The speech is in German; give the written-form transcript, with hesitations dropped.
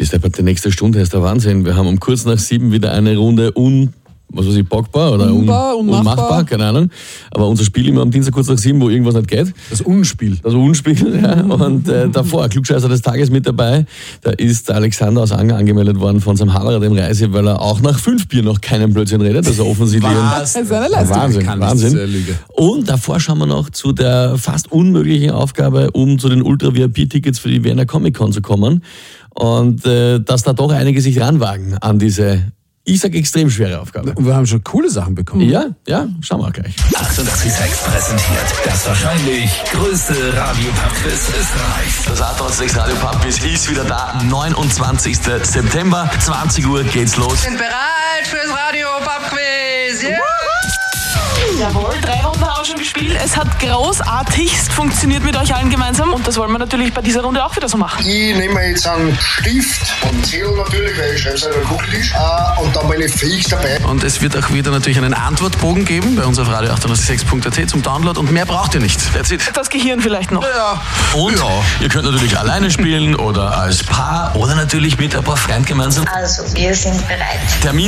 Die nächste Stunde ist der Wahnsinn. Wir haben um kurz nach 7 wieder eine Runde bockbar oder unmachbar, keine Ahnung. Aber unser Spiel immer am Dienstag kurz nach 7, wo irgendwas nicht geht. Das Unspiel. Ja. Und davor, Klugscheißer des Tages mit dabei, da ist der Alexander aus Anger angemeldet worden von seinem Haberer, dem Reise, weil er auch nach 5 Bier noch keinen Blödsinn redet. Also offensichtlich Das ist eine Leistung. Wahnsinn. Und davor schauen wir noch zu der fast unmöglichen Aufgabe, um zu den Ultra-VIP-Tickets für die Wiener Comic-Con zu kommen. Und dass da doch einige sich ranwagen an diese, ich sag, extrem schwere Aufgabe. Und wir haben schon coole Sachen bekommen. Ja, schauen wir auch gleich. 886 präsentiert das wahrscheinlich größte Radio-Pub-Quiz Österreichs. Das 886 Radio Pub Quiz ist wieder da. 29. September, 20 Uhr geht's los. Sind bereit fürs Radio Pub Quiz? Yeah! Jawohl, 3 Runden haben wir schon gespielt. Es hat großartigst funktioniert mit euch allen gemeinsam und das wollen wir natürlich bei dieser Runde auch wieder so machen. Ich nehme jetzt einen Stift und Zettel natürlich, weil ich schreibe es auf den Kugeltisch. Und dann bin ich fix dabei. Und es wird auch wieder natürlich einen Antwortbogen geben bei uns auf radio886.at zum Download und mehr braucht ihr nicht. That's it. Das Gehirn vielleicht noch. Ja. Und ihr könnt natürlich alleine spielen oder als Paar oder natürlich mit ein paar Freunden gemeinsam. Also, wir sind bereit. Termin